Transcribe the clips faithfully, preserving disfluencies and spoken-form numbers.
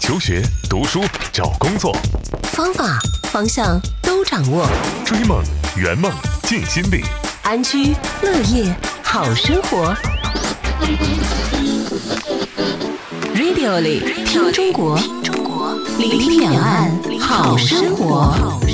求学、读书、找工作， 方法、方向都掌握。 追梦、圆梦、尽心力， 安居乐业，好生活。Radio 里听中国，聆听两岸好生活。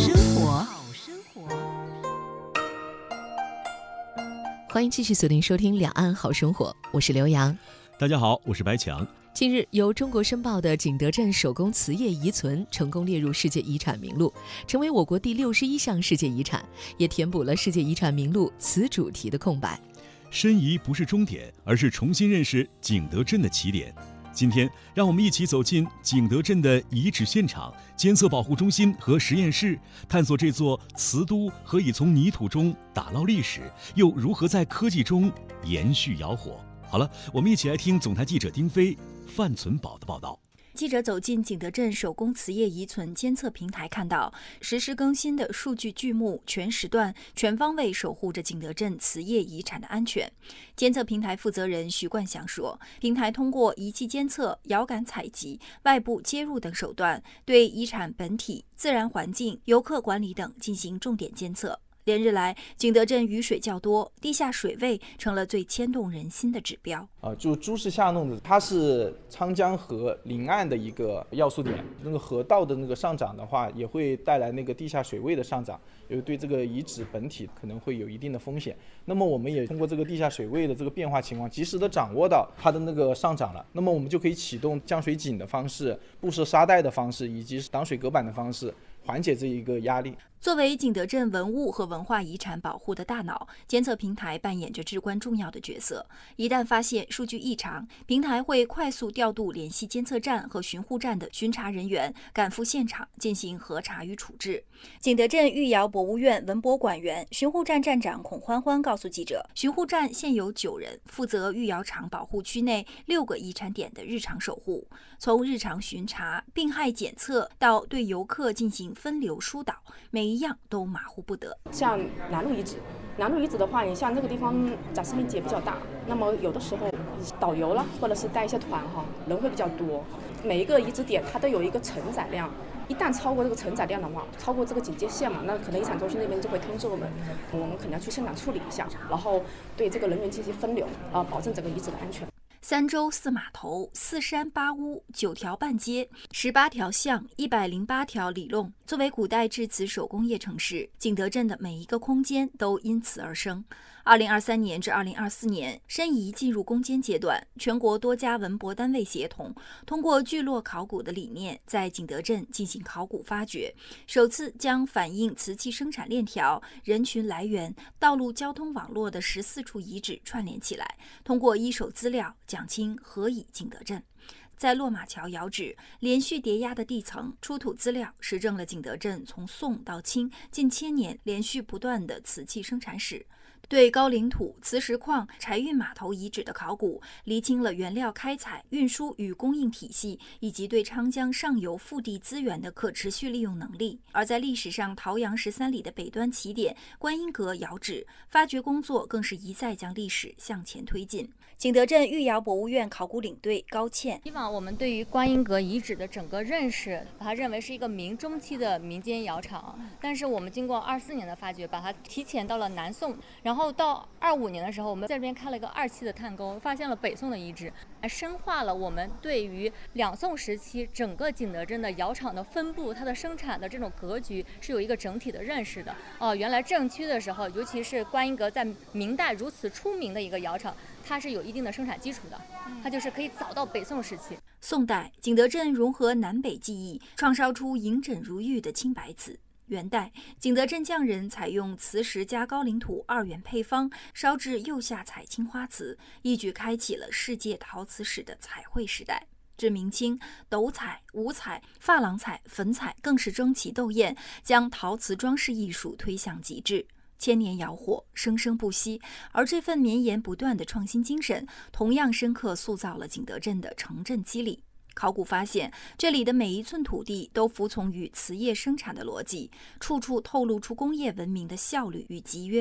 欢迎继续锁定收听《两岸好生活》，我是刘洋。 大家好，我是白强。 近日，由中国申报的景德镇手工瓷业遗存成功列入世界遗产名录，成为我国第六十一项世界遗产，也填补了世界遗产名录瓷主题的空白。 申遗不是终点，而是重新认识景德镇的起点。今天，让我们一起走进景德镇的遗址现场、监测保护中心和实验室，探索这座瓷都何以从泥土中打捞历史，又如何在科技中延续窑火。好了，我们一起来听总台记者丁飞、范存宝的报道。 记者走进景德镇手工瓷业遗存监测平台，看到实时更新的数据巨幕，全时段、全方位守护着景德镇瓷业遗产的安全。监测平台负责人徐冠祥说，平台通过仪器监测、遥感采集、外部接入等手段，对遗产本体、自然环境、游客管理等进行重点监测。连日来，景德镇雨水较多，地下水位成了最牵动人心的指标。 啊，就朱氏下弄的，它是沧江河临岸的一个要素点。那个河道的那个上涨的话，也会带来那个地下水位的上涨，也对这个遗址本体可能会有一定的风险。那么我们也通过这个地下水位的这个变化情况，及时的掌握到它的那个上涨了。那么我们就可以启动降水井的方式、布设沙袋的方式，以及挡水隔板的方式，缓解这一个压力。 作为景德镇文物和文化遗产保护的大脑，监测平台扮演着至关重要的角色。一旦发现数据异常，平台会快速调度联系监测站和巡护站的巡查人员，赶赴现场进行核查与处置。景德镇御窑博物院文博馆员、巡护站站长孔欢欢告诉记者，巡护站现有九人，负责御窑厂保护区内六个遗产点的日常守护，从日常巡查、病害检测到对游客进行分流疏导，每一样都马虎不得。 像南路遗址，南路遗址的话，你像这个地方展示面积也比较大，那么有的时候导游啦，或者是带一些团哈，人会比较多。每一个遗址点它都有一个承载量，一旦超过这个承载量的话，超过这个警戒线嘛，那可能遗产中心那边就会通知我们，我们可能要去现场处理一下，然后对这个人员进行分流，啊，保证整个遗址的安全。 三洲四码头、四山八屋、九条半街、十八条巷、一百零八条里弄，作为古代制瓷手工业城市，景德镇的每一个空间都因此而生。二零二三年至二零二四年，申遗进入攻坚阶段，全国多家文博单位协同，通过聚落考古的理念，在景德镇进行考古发掘，首次将反映瓷器生产链条、人群来源、道路交通网络的十四处遗址串联起来，通过一手资料讲清何以景德镇。在落马桥窑址连续叠压的地层出土资料，实证了景德镇从宋到清近千年连续不断的瓷器生产史。对高岭土、磁石矿、柴运码头遗址的考古，厘清了原料开采、运输与供应体系，以及对昌江上游腹地资源的可持续利用能力。而在历史上桃阳十三里的北端起点观音阁窑址，发掘工作更是一再将历史向前推进。景德镇御窑博物院考古领队高倩， 以往我们对于观音阁遗址的整个认识，把它认为是一个明中期的民间窑厂，但是我们经过二四年的发掘，把它提前到了南宋，然后到二五年的时候，我们在这边开了一个二期的探沟，发现了北宋的遗址，深化了我们对于两宋时期整个景德镇的窑厂的分布、它的生产的这种格局是有一个整体的认识的。哦、呃，原来正区的时候，尤其是观音阁在明代如此出名的一个窑厂，它是有一定的生产基础的，它就是可以早到北宋时期。 宋代，景德镇融合南北技艺，创烧出莹轸如玉的青白瓷。元代，景德镇匠人采用磁石加高岭土二元配方，烧制釉下彩青花瓷，一举开启了世界陶瓷史的彩绘时代。至明清，斗彩、五彩、珐琅彩、粉彩更是争奇斗艳，将陶瓷装饰艺术推向极致。千年窑火生生不息，而这份绵延不断的创新精神，同样深刻塑造了景德镇的城镇肌理。考古发现，这里的每一寸土地都服从于瓷业生产的逻辑，处处透露出工业文明的效率与集约。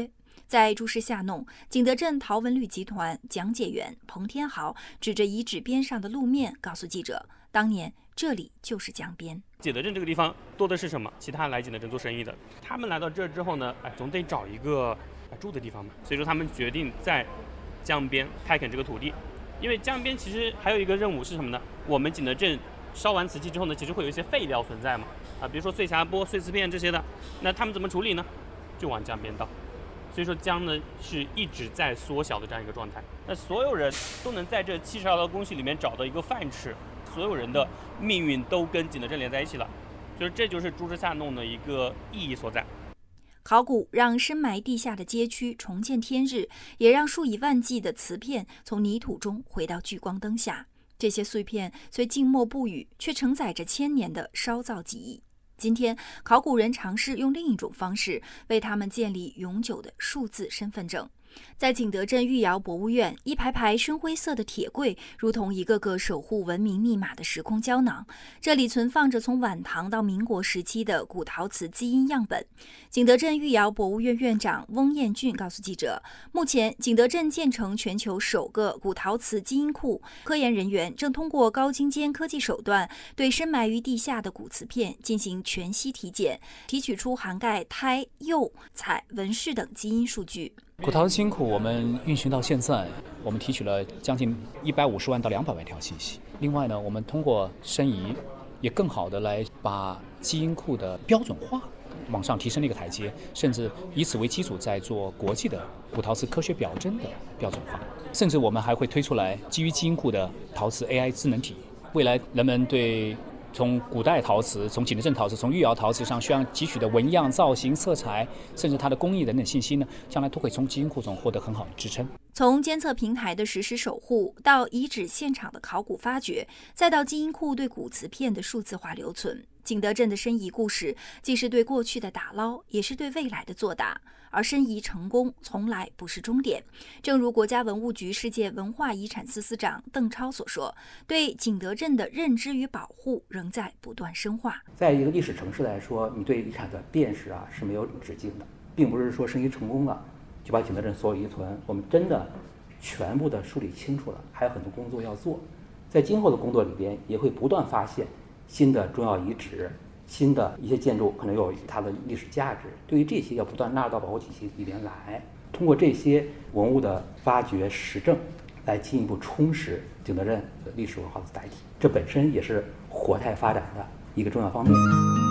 在诸事下弄，景德镇陶文旅集团讲解员彭天豪指着遗址边上的路面告诉记者，当年这里就是江边。 景德镇这个地方多的是什么？其他来景德镇做生意的，他们来到这之后呢，哎，总得找一个住的地方嘛，所以说他们决定在江边开垦这个土地。因为江边其实还有一个任务是什么呢？我们景德镇烧完瓷器之后呢，其实会有一些废料存在嘛，啊，比如说碎匣钵、碎瓷片这些的，那他们怎么处理呢？就往江边倒。所以说江呢是一直在缩小的这样一个状态。那所有人都能在这七十二道工序里面找到一个饭吃，所有人的命运都跟景德镇连在一起了，就是这就是诸事下弄的一个意义所在。 考古让深埋地下的街区重见天日，也让数以万计的瓷片从泥土中回到聚光灯下。这些碎片虽静默不语，却承载着千年的烧造记忆。今天，考古人尝试用另一种方式为他们建立永久的数字身份证。在景德镇御窑博物院，一排排深灰色的铁柜如同一个个守护文明密码的时空胶囊，这里存放着从晚唐到民国时期的古陶瓷基因样本。景德镇御窑博物院院长翁彦俊告诉记者，目前景德镇建成全球首个古陶瓷基因库，科研人员正通过高精尖科技手段对深埋于地下的古瓷片进行全息体检，提取出涵盖胎、釉、彩、纹饰等基因数据。 古陶瓷基因库我们运行到现在，我们提取了将近一百五十万到两百万条信息。另外呢，我们通过申遗，也更好的来把基因库的标准化往上提升了一个台阶，甚至以此为基础，在做国际的古陶瓷科学表征的标准化。甚至我们还会推出来基于基因库的陶瓷 A I 智能体。未来人们对从古代陶瓷、从景德镇陶瓷、从御窑陶瓷上需要汲取的纹样、造型、色彩，甚至它的工艺等等信息呢，将来都会从基因库中获得很好的支撑。 从监测平台的实时守护，到遗址现场的考古发掘，再到基因库对古瓷片的数字化留存，景德镇的申遗故事既是对过去的打捞，也是对未来的作答。而申遗成功从来不是终点，正如国家文物局世界文化遗产司司长邓超所说，对景德镇的认知与保护仍在不断深化。 在一个历史城市来说，你对遗产的辨识啊是没有止境的，并不是说申遗成功了就把景德镇所有遗存我们真的全部的梳理清楚了，还有很多工作要做。在今后的工作里边，也会不断发现新的重要遗址，新的一些建筑可能有它的历史价值，对于这些要不断纳入到保护体系里边来，通过这些文物的发掘实证，来进一步充实景德镇的历史文化的载体，这本身也是活态发展的一个重要方面。